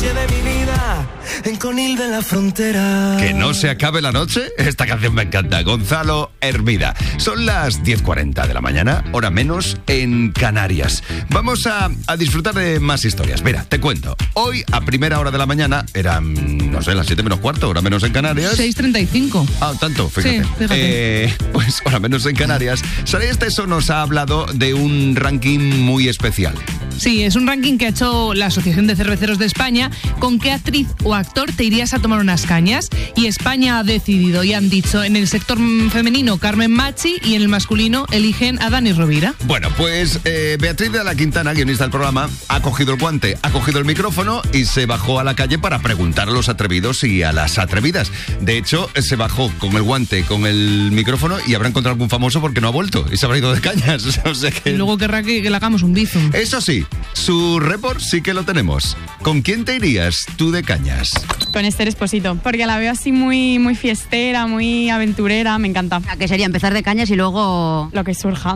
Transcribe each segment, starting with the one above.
noche de mi vida en Conil de la Frontera. ¿Que no se acabe la noche? Esta canción me encanta. Gonzalo Hermida. Son las 10:40 de la mañana, hora menos en Canarias. Vamos a disfrutar de más historias. Mira, te cuento. Hoy, a primera hora de la mañana, eran, no sé, las 7 menos cuarto, hora menos en Canarias. 6:35. Ah, tanto, fíjate. Sí, fíjate. Pues hora menos en Canarias. Saray Esteso nos ha hablado de un ranking muy especial. Sí, es un ranking que ha hecho la Asociación de Cerveceros de España. ¿Con qué actriz o actor te irías a tomar unas cañas? Y España ha decidido y han dicho, en el sector femenino, Carmen Machi, y en el masculino eligen a Dani Rovira. Bueno, pues Beatriz de la Quintana, guionista del programa, ha cogido el guante, ha cogido el micrófono y se bajó a la calle para preguntar a los atrevidos y a las atrevidas. De hecho, se bajó con el guante, con el micrófono, y habrá encontrado algún famoso porque no ha vuelto y se habrá ido de cañas. O sea que... Y luego querrá que le hagamos un bizum. Eso sí, su report sí que lo tenemos. ¿Con quién te irías tú de cañas? Con Esther Esposito, porque la veo así muy, muy fiestera, muy aventurera, me encanta. Que sería empezar de cañas y luego... Lo que surja.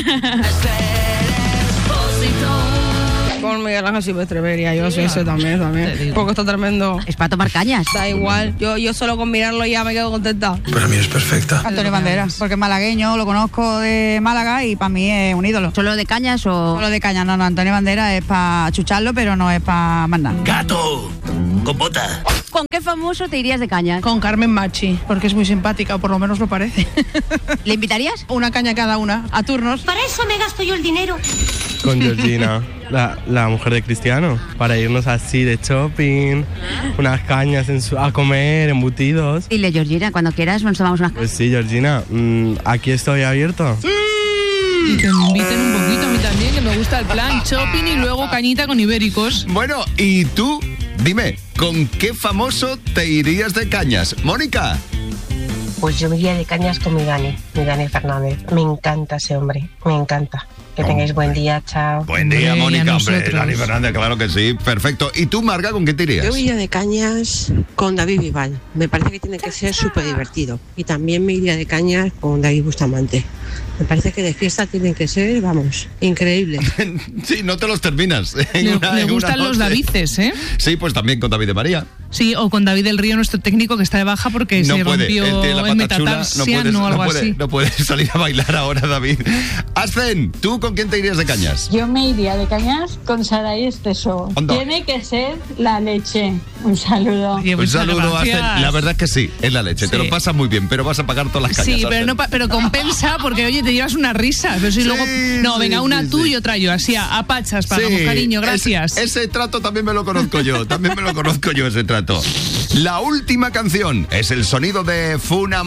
Con Miguel Ángel Silvestre vería yo, sí, ese también. Porque está tremendo. Es para tomar cañas. Da igual, yo solo con mirarlo ya me quedo contenta. Para mí es perfecta. Antonio Banderas, porque es malagueño, lo conozco de Málaga y para mí es un ídolo. ¿Solo de cañas o...? Solo de cañas, no, Antonio Banderas es para chucharlo, pero no es para mandar. ¡Gato! ¡Con bota! ¿Con qué famoso te irías de cañas? Con Carmen Machi, porque es muy simpática, o por lo menos lo parece. ¿Le invitarías? Una caña cada una, a turnos. Para eso me gasto yo el dinero. Con Georgina, la mujer de Cristiano, para irnos así de shopping, unas cañas a comer, embutidos. Dile, Georgina, cuando quieras nos tomamos unas... Pues sí, Georgina, aquí estoy abierto. Y que me inviten un poquito a mí también, que me gusta el plan shopping y luego cañita con ibéricos. Bueno, ¿y tú? Dime, ¿con qué famoso te irías de cañas? Mónica. Pues yo me iría de cañas con mi Dani Fernández. Me encanta ese hombre, me encanta. Que tengáis buen día, chao. Buen día, Mónica, hombre. Dani Fernández, claro que sí, perfecto. ¿Y tú, Marga, con qué te irías? Yo me iría de cañas con David Bisbal. Me parece que tiene que ser súper divertido. Y también me iría de cañas con David Bustamante. Me parece que de fiesta tienen que ser, vamos, increíbles. Sí, no te los terminas. Le gustan los Davices, ¿eh? Sí, pues también con David de María. Sí, o con David del Río, nuestro técnico, que está de baja porque no se puede. rompió el metatarsiano o algo así. No puedes salir a bailar ahora, David. Ascen, ¿tú con quién te irías de cañas? Yo me iría de cañas con Saray Esteso. Tiene que ser la leche. Un saludo. Oye, un saludo, Ascen. La verdad es que sí, es la leche. Sí. Te lo pasas muy bien, pero vas a pagar todas las cañas. Sí, pero compensa porque, oye, te llevas una risa. Pero si sí, luego... No, venga, una tú y otra yo. Así, a pachas, pagamos, cariño, gracias. Ese trato también me lo conozco yo. También me lo conozco yo, ese trato. La última canción es el sonido de Funa